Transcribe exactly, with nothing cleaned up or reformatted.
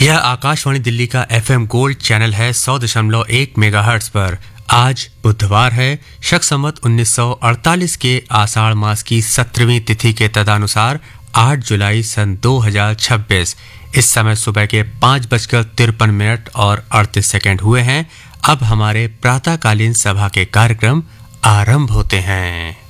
यह आकाशवाणी दिल्ली का FM gold channel है सौ दशमलव एक मेगाहर्ट्ज पर। आज बुधवार है, शक संवत उन्नीस सौ अड़तालीस के आषाढ़ मास की सत्रहवीं तिथि के तदनुसार आठ जुलाई सन दो हजार छब्बीस। इस समय सुबह के पाँच बजकर तिरपन मिनट और अड़तीस सेकेंड हुए हैं। अब हमारे प्रातःकालीन सभा के कार्यक्रम आरंभ होते हैं।